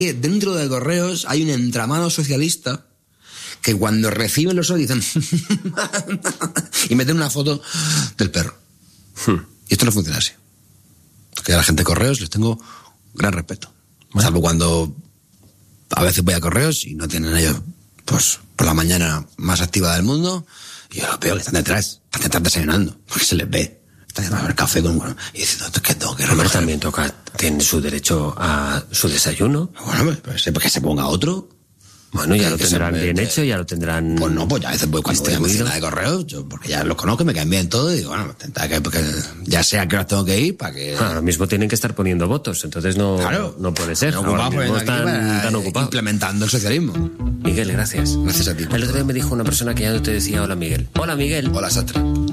Dentro de Correos hay un entramado socialista que cuando reciben los dicen y meten una foto del perro. Y esto no funciona así. Porque a la gente de Correos les tengo gran respeto. Bueno. Salvo cuando a veces voy a Correos y no tienen ellos, pues, por la mañana más activa del mundo, y yo lo veo que están detrás desayunando, porque se les ve. Están a ver café con y diciendo que tengo que recoger. También tiene su derecho a su desayuno. Bueno, pues que se ponga otro. Bueno, ya lo tendrán bien hecho, ya lo tendrán. Pues no, pues ya a veces voy cuando voy a mi oficina de Correos, porque ya los conozco, me caen bien todo, y digo, bueno, porque ya sé a qué hora tengo que ir para que. Ahora mismo tienen que estar poniendo votos, entonces no, claro, no puede ser. Ahora mismo están tan ocupados. Implementando el socialismo. Miguel, gracias. Gracias a ti. El otro día me dijo una persona que ya no te decía hola Miguel. Hola Miguel. Hola Sastre.